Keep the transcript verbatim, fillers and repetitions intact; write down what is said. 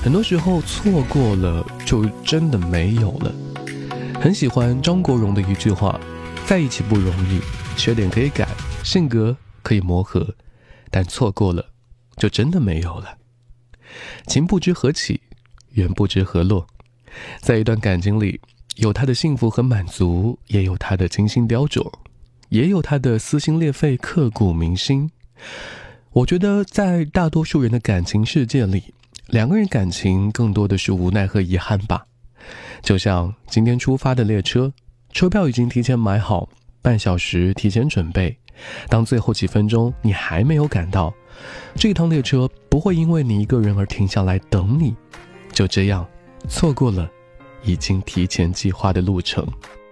很多时候错过了就真的没有了。很喜欢张国荣的一句话，在一起不容易，缺点可以改，性格可以磨合，但错过了就真的没有了。情不知何起，缘不知何落。在一段感情里，有他的幸福和满足，也有他的精心雕琢，也有他的撕心裂肺刻骨铭心。我觉得在大多数人的感情世界里，两个人感情更多的是无奈和遗憾吧。就像今天出发的列车，车票已经提前买好，半小时提前准备，当最后几分钟你还没有赶到，这趟列车不会因为你一个人而停下来等你，就这样错过了已经提前计划的路程。